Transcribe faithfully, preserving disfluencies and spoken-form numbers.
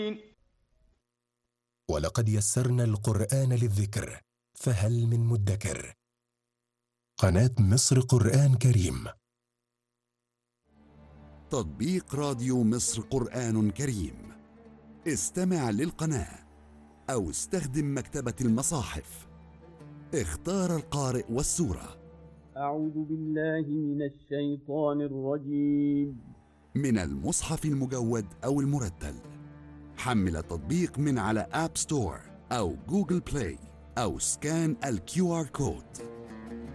ولقد يسرنا القرآن للذكر فهل من مدكر. قناة مصر قرآن كريم. تطبيق راديو مصر قرآن كريم. استمع للقناة أو استخدم مكتبة المصاحف. اختار القارئ والسورة. أعوذ بالله من الشيطان الرجيم. من المصحف المجود أو المرتل. حمل التطبيق من على آب ستور أو جوجل بلاي أو سكان الكيو آر كود.